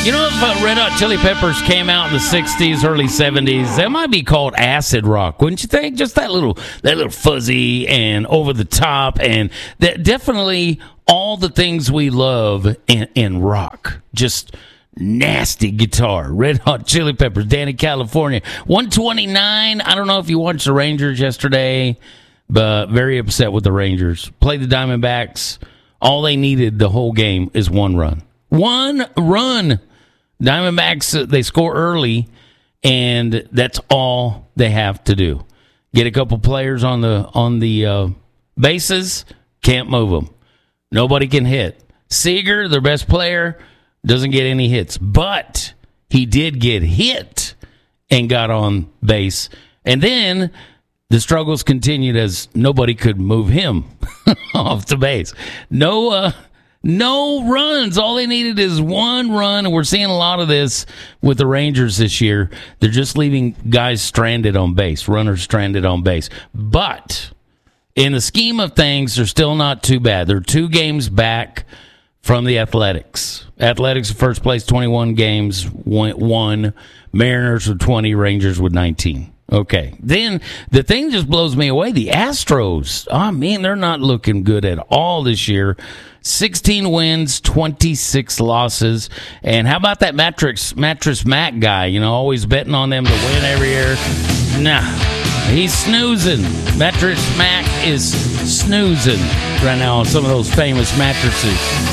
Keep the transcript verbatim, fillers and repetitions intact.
You know, if uh, Red Hot Chili Peppers came out in the sixties, early seventies, that might be called acid rock, wouldn't you think? Just that little, that little fuzzy and over the top, and that definitely all the things we love in, in rock. Just nasty guitar. Red Hot Chili Peppers, Danny, California. one twenty-nine. I don't know if you watched the Rangers yesterday, but very upset with the Rangers. Played the Diamondbacks. All they needed the whole game is one run. One run. Diamondbacks, they score early, and that's all they have to do. Get a couple players on the on the uh, bases, can't move them. Nobody can hit. Seager, their best player, doesn't get any hits, but he did get hit and got on base. And then the struggles continued as nobody could move him off the base. No uh, no runs. All they needed is one run, and we're seeing a lot of this with the Rangers this year. They're just leaving guys stranded on base, runners stranded on base. But in the scheme of things, they're still not too bad. They're two games back from the Athletics. Athletics first place, twenty-one games, won. Mariners with twenty, Rangers with nineteen. Okay. Then the thing just blows me away. The Astros, I mean, they're not looking good at all this year. sixteen wins, twenty-six losses. And how about that Mattress, Mattress Mac guy? You know, always betting on them to win every year. Nah, he's snoozing. Mattress Mac is snoozing right now on some of those famous mattresses.